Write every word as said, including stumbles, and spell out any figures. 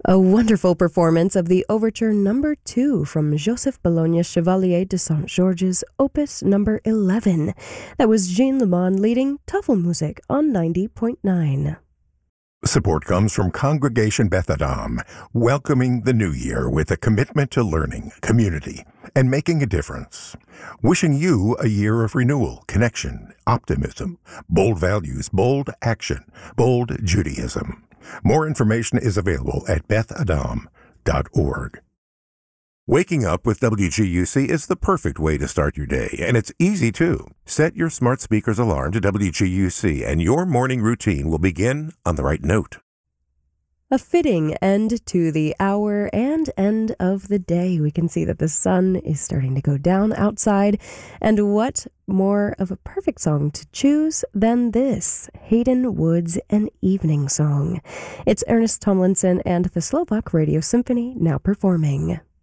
A wonderful performance of the Overture Number two from Joseph Bologna Chevalier de Saint-Georges, Opus Number eleven. That was Jean Lemon leading Tafelmusik on ninety point nine. Support comes from Congregation Beth Adam, welcoming the new year with a commitment to learning, community, and making a difference. Wishing you a year of renewal, connection, optimism, bold values, bold action, bold Judaism. More information is available at beth adam dot org. Waking up with W G U C is the perfect way to start your day, and it's easy too. Set your smart speaker's alarm to W G U C, and your morning routine will begin on the right note. A fitting end to the hour and end of the day. We can see that the sun is starting to go down outside. And what more of a perfect song to choose than this, Hayden Woods, An Evening Song. It's Ernest Tomlinson and the Slovak Radio Symphony now performing.